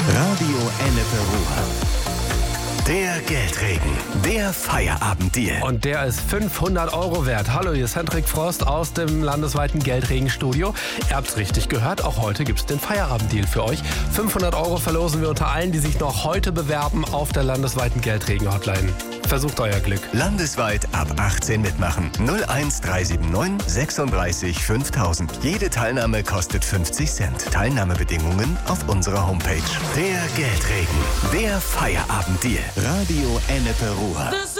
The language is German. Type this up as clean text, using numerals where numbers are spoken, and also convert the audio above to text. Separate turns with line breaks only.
Radio Ennepe Ruhr. Der Geldregen, der Feierabenddeal.
Und der ist 500 € wert. Hallo, hier ist Hendrik Frost aus dem landesweiten Geldregenstudio. Ihr habt's richtig gehört, auch heute gibt's den Feierabenddeal für euch. 500 € verlosen wir unter allen, die sich noch heute bewerben auf der landesweiten Geldregen-Hotline. Versucht euer Glück.
Landesweit ab 18 mitmachen. 01379 36 5000. Jede Teilnahme kostet 50 Cent. Teilnahmebedingungen auf unserer Homepage. Der Geldregen, der Feierabenddeal. Radio Ennepe Ruhr.